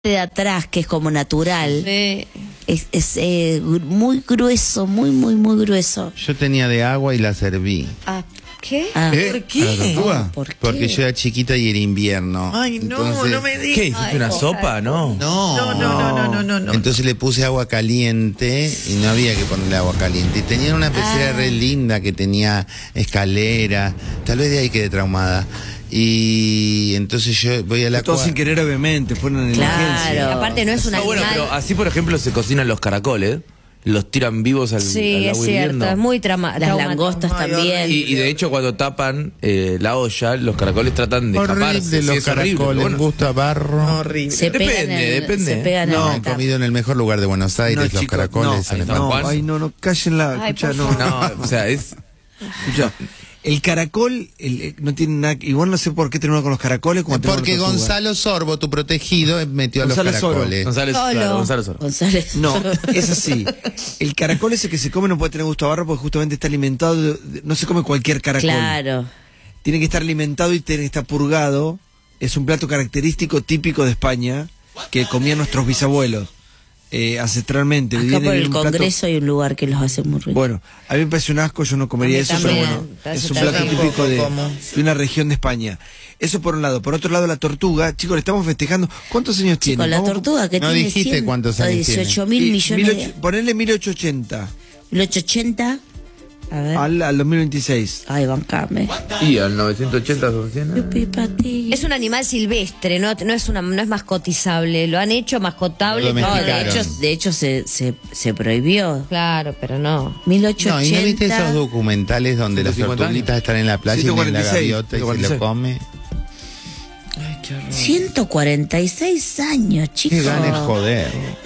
de atrás, que es como natural, Sí. es muy grueso, muy grueso. Yo tenía de agua y la serví. Ah, ¿qué? Ah, ¿Por qué? ¿A la tortuga? no, ¿por qué? Porque yo era chiquita y era invierno. Ay, no, Entonces, no me digas. ¿Qué? ¿Hiciste una sopa? No. No. Entonces le puse agua caliente y no había que ponerle agua caliente. Y tenían una pecera re linda que tenía escalera. Tal vez de ahí quedé traumada. Y entonces yo voy al Todo agua. sin querer, obviamente. Fue una emergencia. Claro. Aparte no es un No, bueno, animal. pero así, por ejemplo, se cocinan los caracoles. Los tiran vivos al, Sí, al es agua cierto, hirviendo. es muy Las traumático. langostas también. Y de hecho, cuando tapan la olla, los caracoles tratan de escaparse. Horrible Sí, los es horrible, caracoles, bueno. gusto a barro. Horrible. Se pegan Depende. Se pegan en No, la he tapa. comido en el mejor lugar de Buenos Aires, los chicos, caracoles. no, en el San No, Juan. ay, no, cállenla. Ay, Escucha, por no. No, o sea, es... Escucha, el caracol no tiene nada. Igual no sé por qué tenemos con los caracoles. Como tenemos Porque la tortuga. Gonzalo Sorbo, tu protegido, metió a los Gonzalo Sorbo. caracoles. González, Solo. claro, Gonzalo Soro. González. No, es así. El caracol ese que se come no puede tener gusto a barro porque justamente está alimentado. No se come cualquier caracol. Claro. Tiene que estar alimentado y tiene que estar purgado. Es un plato característico, típico de España, que comían nuestros bisabuelos ancestralmente. Acá Viene por en el un plato- Congreso hay un lugar que los hace muy ricos. Bueno, a mí me parece un asco, yo no comería A mí eso, también, pero bueno, eso es un plato tampoco típico de como. una región de España. Eso por un lado. Por otro lado, la tortuga, chicos, le estamos festejando. ¿Cuántos años tiene? Con la Vamos- tortuga que No tiene dijiste cuántos años tiene. 18.000 y millones 1800 Ponele 1880 de... 1880. A ver. al 2026. Ay, bancame. Y al 980 son 100. Yupi, pati. Es un animal silvestre, no es mascotizable. Lo han hecho mascotable. Lo No, domesticaron. de hecho se prohibió. Claro, pero no. No, 1880. ¿y no viste esos documentales donde las 150 tortuguitas están en la playa y viene la 146, gaviota y se 146. lo come? 146 años, chicos. Qué ganas de joder.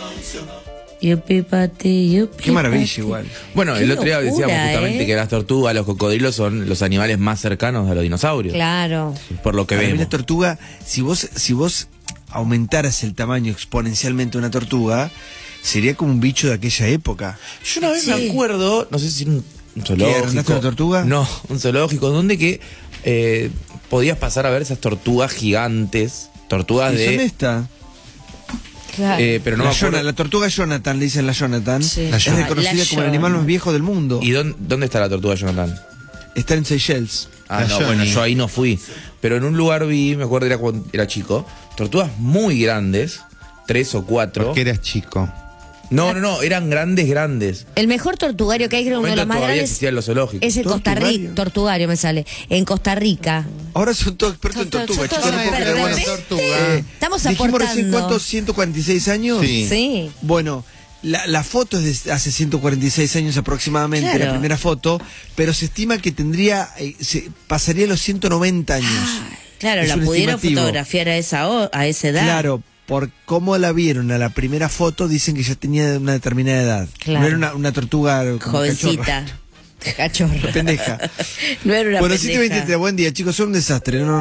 Yupi, pati, yupi, Qué maravilla pati. igual. Bueno, Qué el otro día locura, decíamos justamente que las tortugas, los cocodrilos son los animales más cercanos a los dinosaurios. Claro. Por lo que Para mí vemos. la tortuga, si vos aumentaras el tamaño exponencialmente de una tortuga, sería como un bicho de aquella época. Yo una vez me Sí. acuerdo, no sé si un ¿Qué, zoológico. arrendaste una tortuga? No, un zoológico, donde que podías pasar a ver esas tortugas gigantes, tortugas ¿Y son de... esta? Claro. pero no la, me acuerdo. la tortuga Jonathan, le dicen la Jonathan. Sí. La Es Jonathan. reconocida La como el animal más viejo del mundo. ¿Y dónde está la tortuga Jonathan? Está en Seychelles. Ah, La no, Johnny. bueno, yo ahí no fui. Pero en un lugar vi, me acuerdo era cuando era chico, tortugas muy grandes, 3 o 4. Porque eras chico. No, eran grandes. El mejor tortugario que hay, creo En uno de momento los más todavía grandes, existían los zoológicos. es en Costa Rica. ¿Tortugario? Tortugario me sale. En Costa Rica. Ahora son todos expertos en Son tortugas, todos chicos. No puedo creer. Bueno, expertos. tortuga. Estamos dijimos recién aportando. cuántos, 146 años. Sí. Sí. Bueno, la foto es de hace 146 años aproximadamente, Claro. la primera foto, pero se estima que tendría, pasaría los 190 años. Claro, Es la un pudieron estimativo. fotografiar a esa edad. Claro, por cómo la vieron a la primera foto, dicen que ya tenía una determinada edad. Claro. No era una tortuga como Jovencita. Cachorro. cachorra, pendeja. No era una Bueno, pendeja. 723, buen día, chicos, son un desastre. No.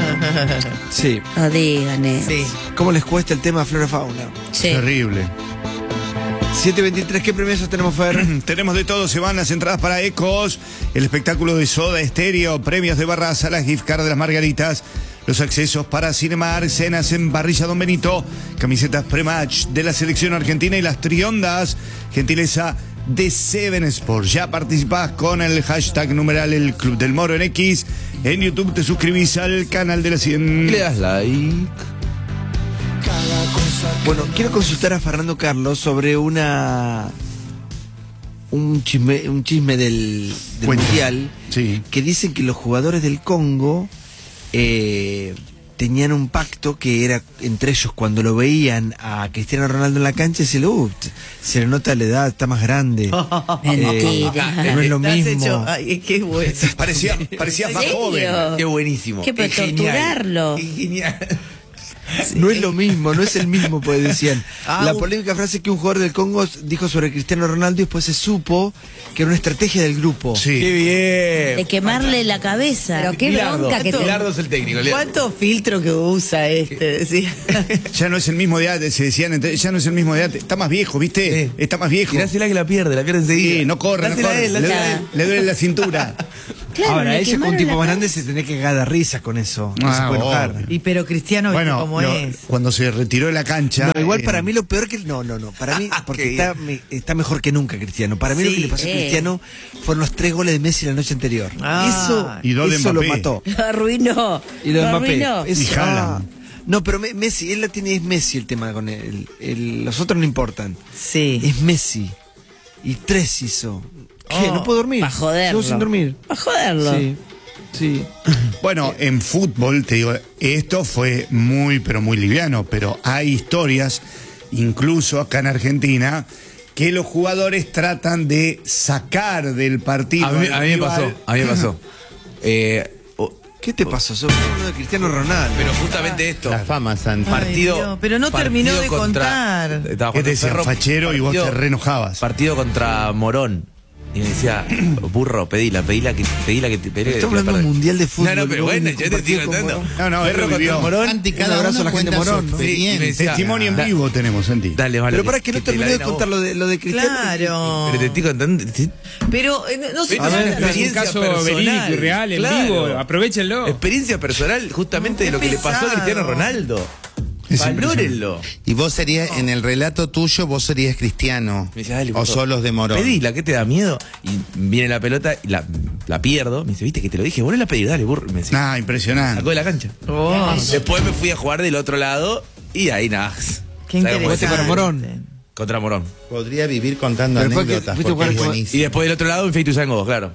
Sí. No digan eso. ¿Cómo les cuesta el tema flora fauna? Sí. Terrible. 723, ¿qué premios tenemos, Fer? Tenemos de todo, se van las entradas para Ecos, el espectáculo de Soda Estéreo, premios de barras, salas gift card de las Margaritas, los accesos para Cinemar, cenas en Barrilla Don Benito, camisetas pre-match de la selección argentina y las triondas, gentileza de Seven Sports. Ya participás con el hashtag numeral El Club del Moro en X. En YouTube te suscribís al canal de la 100. Y le das like. Bueno, quiero consultar a Fernando Carlos sobre un chisme del Cuenta. Mundial, Sí. que dicen que los jugadores del Congo tenían un pacto que era entre ellos, cuando lo veían a Cristiano Ronaldo en la cancha, se le nota la edad, está más grande. Mentira. No es lo Estás mismo. hecho- ay, qué bueno. Parecías ¿En más serio? joven. Qué buenísimo. ¿Qué, pero Es genial. torturarlo? Es genial. No es lo mismo, no es el mismo, pues decían. Ah, La polémica frase que un jugador del Congo dijo sobre Cristiano Ronaldo y después se supo que era una estrategia del grupo. Sí. Qué bien. De quemarle la cabeza. Pero qué bronca que te... Bilardo es el técnico. ¿Cuánto filtro que usa este? Decía. Ya no es el mismo de antes, se decían, ya no es el mismo de antes. Está más viejo, ¿viste? Sí. Está más viejo. Tirásela que la pierde enseguida. Sí, no corre, no Dásela a corre. él, Le dásela a duele la cintura. Claro, Ahora, le ella con un quemaron tipo la más grande cabeza. se tenía que cagar de risa con eso. No Ah, se puede obvio. enojar. Y pero Cristiano, ¿viste Bueno, cómo es? cuando se retiró de la cancha. No, igual para mí lo peor que... No. Para mí, porque está mejor que nunca Cristiano. Para mí lo Sí, que le pasó a Cristiano fueron los 3 goles de Messi la noche anterior. Ah. Eso, Y 2 de eso lo Mbappé. mató. Lo arruinó. Y lo de Lo Mbappé. arruinó. Eso, Y Haaland. No, pero Messi, él la tiene, es Messi el tema con él. Los otros no importan. Sí. Es Messi. Y 3 hizo. ¿Qué? Oh, No puedo dormir. Pa' joderlo. Sigo sin dormir. Pa' joderlo. Sí. Bueno, en fútbol, te digo, esto fue muy, pero muy liviano, pero hay historias, incluso acá en Argentina, que los jugadores tratan de sacar del partido. A mí al me rival. pasó. ¿Qué te pasó? Sos uno de Cristiano Ronaldo. Pero justamente esto. La fama, Santi. Partido. Dios, pero no partido terminó de contar. Estaba ¿Qué te decían, Ferro, fachero, y vos partido- te reenojabas? Partido contra Morón. Y me decía, burro, pedila que Estamos hablando de un mundial de fútbol. No, pero vos bueno, venís yo te estoy compartido con contando. Morón. No, él Ferro lo vivió. contra Morón. Santi, Un cada abrazo a uno la gente cuenta de su Morón, ¿no? Sí, y me experiencia. decía, Testimonio en vivo tenemos, Santi. Dale, vale. Pero para que no te la terminé de den a vos. contar lo de Cristiano. Claro. Pero te estoy contando. Pero no sé A ver, cómo- pero Es un caso verídico y real, en vivo. Aprovechenlo. Experiencia personal justamente de lo que le pasó a pesado. Cristiano Ronaldo. Es Valórenlo. Y vos serías, en el relato tuyo, vos serías cristiano. Me dice, dale, o burro, sos los de Morón. Pedila, ¿qué te da miedo? Y viene la pelota y la pierdo. Me dice, viste que te lo dije, volvé a pedir, dale, burro. Me dice, Ah, impresionante. sacó de la cancha. Oh, Después me fui a jugar del otro lado y ahí nada. qué ¿Sabes cómo es? interesante. para Morón. Contra Morón. Podría vivir contando Pero después que anécdotas fuiste a porque es jugar con- Y buenísimo. después del otro lado, en Feitu Sango, claro.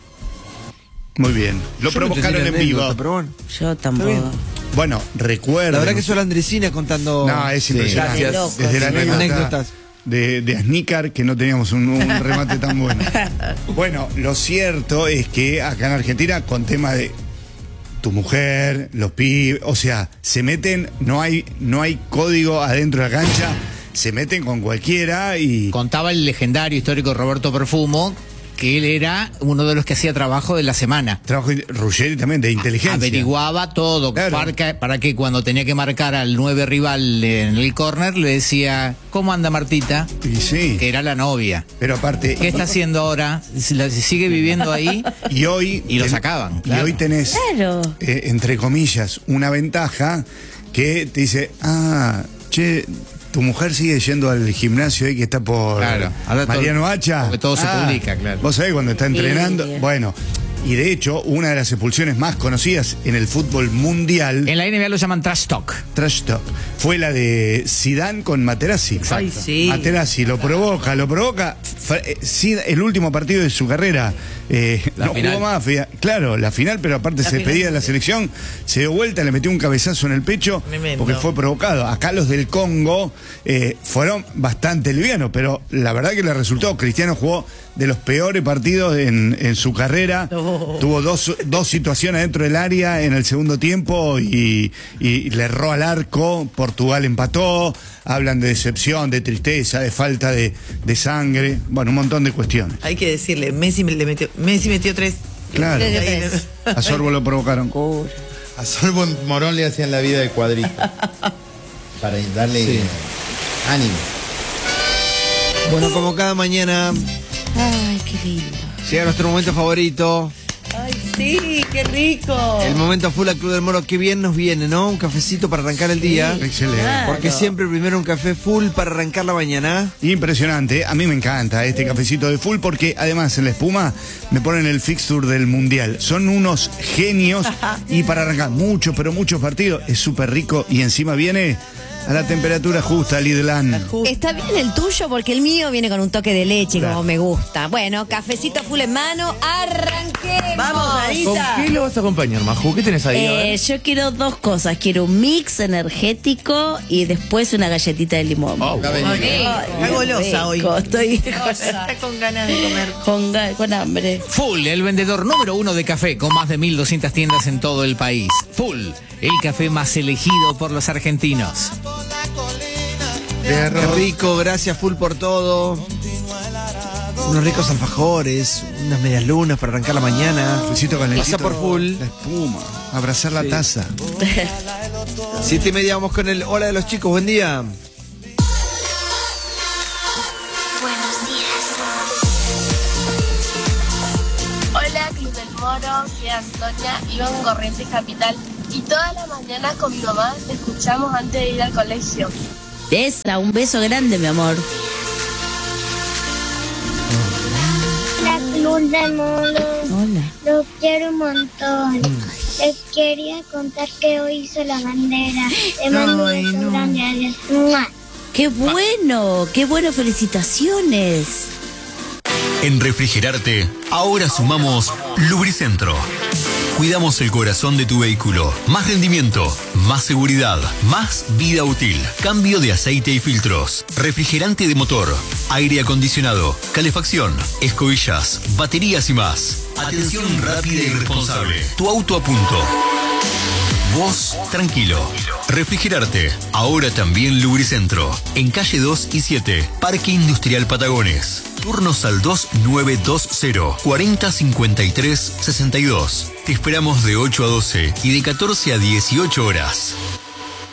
Muy bien. Lo Yo no te provocaron tiré en anécdota, vivo. pero bueno. Yo tampoco. bien. Bueno, recuerda. La verdad que soy la Andresina contando No, es impresionante. Gracias. Locos. Desde la anécdota anécdotas. de Asnícar, que no teníamos un remate tan bueno. Bueno, lo cierto es que acá en Argentina, con tema de tu mujer, los pibes, o sea, se meten, no hay código adentro de la cancha, se meten con cualquiera y... Contaba el legendario histórico Roberto Perfumo que él era uno de los que hacía trabajo de la semana. Trabajo Ruggeri también, de inteligencia. Averiguaba todo Claro. para que cuando tenía que marcar al 9 rival en el córner le decía, ¿cómo anda Martita? Y sí, Que era la novia. pero aparte... ¿Qué está haciendo ahora? ¿Sigue viviendo ahí? Y hoy... Y lo sacaban, claro. Y hoy tenés, Claro. entre comillas, una ventaja que te dice, che, tu mujer sigue yendo al gimnasio ahí que está por Claro. Ahora todo- Mariano Hacha. porque todo se publica, claro. Vos sabés cuando está entrenando. Sí. Bueno, y de hecho, una de las expulsiones más conocidas en el fútbol mundial, En la NBA lo llaman trash talk. trash talk, fue la de Zidane con Materazzi. Ay, sí. Materazzi lo provoca. El último partido de su carrera. La No final. jugó más. Claro, la final, pero aparte La se final. despedía de la selección, se dio vuelta, le metió un cabezazo en el pecho Tremendo. porque fue provocado. Acá los del Congo fueron bastante livianos, pero la verdad que le resultó. Cristiano jugó de los peores partidos en su carrera. Oh. Tuvo dos situaciones dentro del área en el segundo tiempo y le erró al arco. Portugal empató. Hablan de decepción, de tristeza, de falta de sangre. Bueno, un montón de cuestiones. Hay que decirle, Messi metió 3. Claro. Tres de tres. A Sorbo lo provocaron. Cura. A Sorbo Morón le hacían la vida de cuadrito. Para darle ánimo. Bueno, como cada mañana, Ay, qué lindo. llega nuestro momento favorito. Ay, sí, qué rico. El momento full al Club del Moro. Qué bien nos viene, ¿no? Un cafecito para arrancar el día. Excelente. Porque siempre primero un café full para arrancar la mañana. Impresionante, a mí me encanta este cafecito de full porque además en la espuma me ponen el fixture del mundial. Son unos genios y para arrancar muchos, pero muchos partidos es súper rico y encima viene a la temperatura justa, Lidlan. Está bien el tuyo porque el mío viene con un toque de leche como me gusta. Bueno, cafecito full en mano, arranquemos. Vamos, ¿Con Anita. qué lo vas a acompañar, Maju? ¿Qué tenés ahí? A ver. Yo quiero dos cosas. Quiero un mix energético y después una galletita de limón. Oh, Está golosa hoy. Estoy Está con ganas de comer. con hambre. Full, el vendedor número 1 de café con más de 1.200 tiendas en todo el país. Full, el café más elegido por los argentinos. Qué rico, gracias full por todo. Unos ricos alfajores, unas medias lunas para arrancar la mañana. Cafecito calentito. Pasa por full. La espuma, abrazar la taza. 7:30 vamos con el hola de los chicos, buen día. Buenos días. Hola, Club del Moro, soy Antonia, vivo en Corrientes Capital y todas las mañanas con mi mamá te escuchamos antes de ir al colegio. Esa, un beso grande, mi amor. La Club de Monos. Hola. Los quiero un montón. Les quería contar que hoy hizo la bandera. Te mando un beso grande. Adiós. ¡Mua! ¡Qué bueno! ¡Qué bueno! ¡Felicitaciones! En Refrigerarte, ahora sumamos Lubricentro. Cuidamos el corazón de tu vehículo. Más rendimiento, más seguridad, más vida útil. Cambio de aceite y filtros. Refrigerante de motor, aire acondicionado, calefacción, escobillas, baterías y más. Atención rápida y responsable. Tu auto a punto. Vos, tranquilo. Refrigerarte, ahora también Lubricentro. En calle 2 y 7, Parque Industrial Patagones. Turnos al 2920 40 53 62. Te esperamos de 8 a 12 y de 14 a 18 horas.